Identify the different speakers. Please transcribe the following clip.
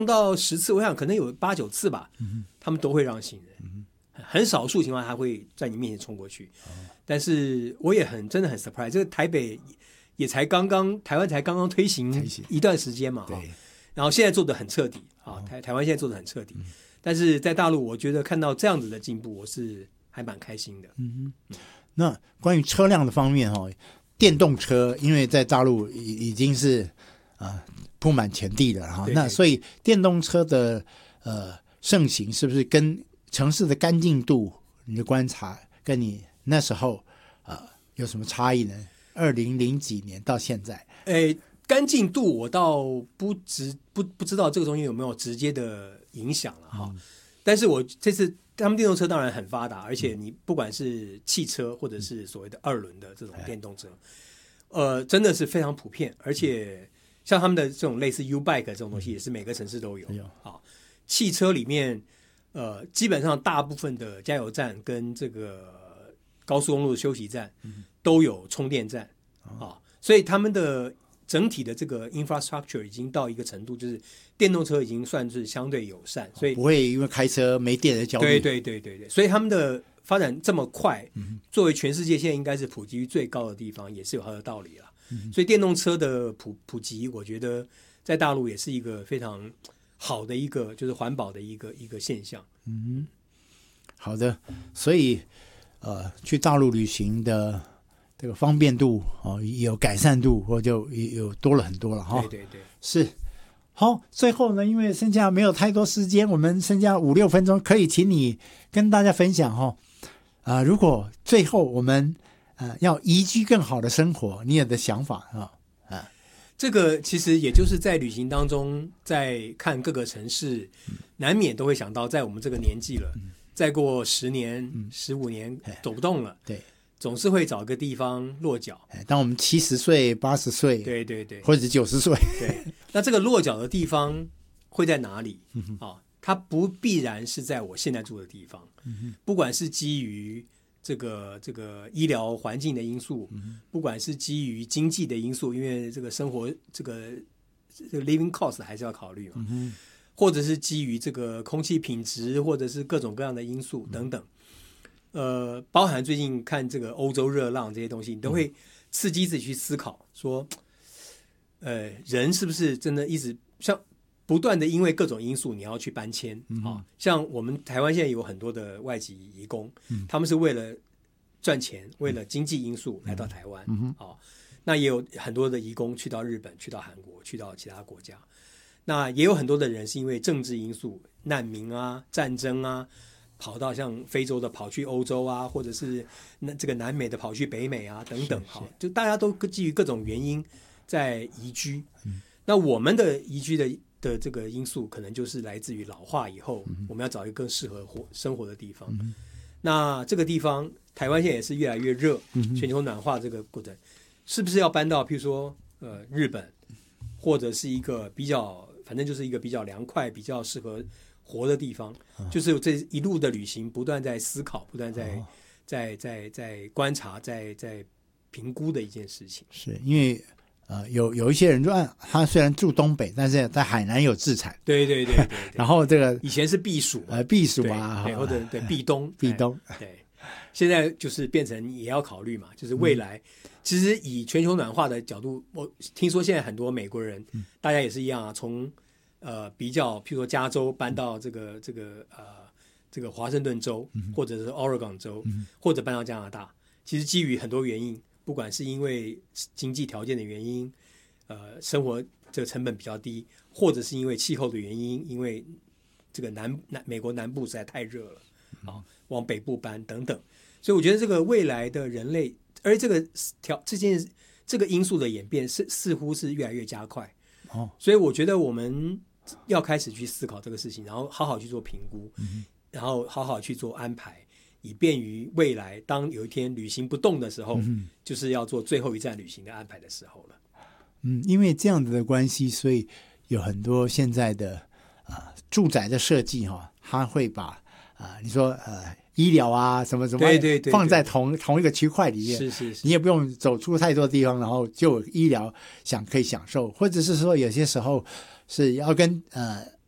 Speaker 1: 到10次，我想可能有8、9次吧，他们都会让行人，很少数情况还会在你面前冲过去。但是我也真的很 surprise， 这个台北也才台湾才刚刚推行一段时间嘛，然后现在做的很彻底啊，台湾现在做的很彻底，但是在大陆我觉得看到这样子的进步，我是还蛮开心的。
Speaker 2: 那关于车辆的方面电动车因为在大陆已经是铺满全地了哈，那所以电动车的盛行是不是跟城市的干净度你的观察跟你那时候有什么差异呢？2000几年到现在，
Speaker 1: 干净度我倒不知道这个东西有没有直接的影响了哈。但是我这次他们电动车当然很发达，而且你不管是汽车或者是所谓的2轮的这种电动车，真的是非常普遍，而且像他们的这种类似 U-Bike 这种东西也是每个城市都有啊。汽车里面基本上大部分的加油站跟这个高速公路的休息站都有充电站所以他们的整体的这个 infrastructure 已经到一个程度，就是电动车已经算是相对友善，所以
Speaker 2: 不会因为开车没电的焦虑。
Speaker 1: 对，所以他们的发展这么快，作为全世界现在应该是普及率最高的地方，也是有它的道理啦。所以电动车的普及，我觉得在大陆也是一个非常好的一个就是环保的一个现象。
Speaker 2: 好的，所以去大陆旅行的这个方便度有改善度，或就有多了很多了哈。
Speaker 1: 对，
Speaker 2: 是。好，最后呢，因为剩下没有太多时间，我们剩下5-6分钟，可以请你跟大家分享如果最后我们要宜居更好的生活，你有的想法
Speaker 1: 这个其实也就是在旅行当中，在看各个城市，难免都会想到，在我们这个年纪了，再过10年、15年走不动了，
Speaker 2: 对，
Speaker 1: 总是会找个地方落脚。
Speaker 2: 当我们70岁、80岁，
Speaker 1: 对，
Speaker 2: 或者90岁，
Speaker 1: 对，那这个落脚的地方会在哪里？它不必然是在我现在住的地方，不管是基于这个医疗环境的因素，不管是基于经济的因素，因为这个生活这个 living cost 还是要考虑嘛，或者是基于这个空气品质，或者是各种各样的因素等等。包含最近看这个欧洲热浪这些东西，你都会刺激自己去思考说，人是不是真的一直像不断的因为各种因素你要去搬迁像我们台湾现在有很多的外籍移工，他们是为了赚钱，为了经济因素来到台湾那也有很多的移工去到日本，去到韩国，去到其他国家。那也有很多的人是因为政治因素，难民啊、战争啊，跑到像非洲的跑去欧洲啊，或者是这个南美的跑去北美啊等等就大家都基于各种原因在移居。那我们的移居的这个因素可能就是来自于老化以后，我们要找一个更适合生活的地方。那这个地方台湾现在也是越来越热，全球暖化这个过程是不是要搬到譬如说日本，或者是一个比较反正就是一个比较凉快比较适合活的地方，就是这一路的旅行不断在思考，不断在观察，在评估的一件事情。
Speaker 2: 是因为有一些人说他虽然住东北，但是在海南有自产。
Speaker 1: 对
Speaker 2: 然后这个
Speaker 1: 以前是避暑
Speaker 2: 避暑啊，
Speaker 1: 或者避冬对，现在就是变成也要考虑嘛，就是未来其实以全球暖化的角度，我听说现在很多美国人大家也是一样从比较譬如说加州搬到这个华盛顿州，或者是 Oregon 州，或者搬到加拿大，其实基于很多原因，不管是因为经济条件的原因，生活这个成本比较低，或者是因为气候的原因，因为这个美国南部实在太热了往北部搬等等。所以我觉得这个未来的人类，而这个因素的演变似乎是越来越加快所以我觉得我们要开始去思考这个事情，然后好好去做评估，然后好好去做安排，以便于未来当有一天旅行不动的时候，就是要做最后一站旅行的安排的时候了。
Speaker 2: 因为这样子的关系，所以有很多现在的住宅的设计它会把你说医疗啊什么什么
Speaker 1: 对
Speaker 2: 放在同一个区块里面，
Speaker 1: 是
Speaker 2: 你也不用走出太多地方，然后就有医疗可以享受，或者是说有些时候是要跟